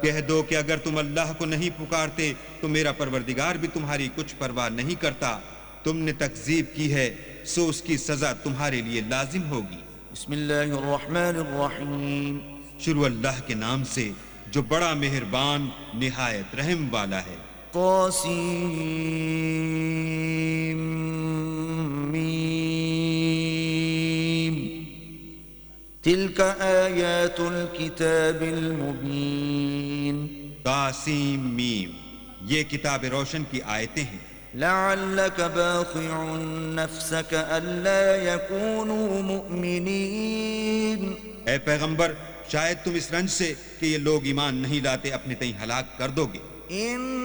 कह दो कि अगर तुम अल्लाह को नहीं पुकारते तो मेरा परवरदिगार भी तुम्हारी कुछ परवाह नहीं करता। तुमने तकजीब की है सो उसकी सजा तुम्हारे लिए लाजिम होगी। बिस्मिल्लाहिर्रहमानिर्रहीम। शुरू अल्लाह के नाम से जो बड़ा मेहरबान निहायत रहम वाला है। तासीम मीम। तिल्का आयातुल किताबिल मुबीन। तासीम मीम, ये किताब रोशन की आयतें हैं। लअल्लक बाखिउन नफ्सक अल्ला यकूनू मुमिनीन। ऐ पैगंबर, शायद तुम इस रंज से कि ये लोग ईमान नहीं लाते अपने तई हलाक कर दोगे।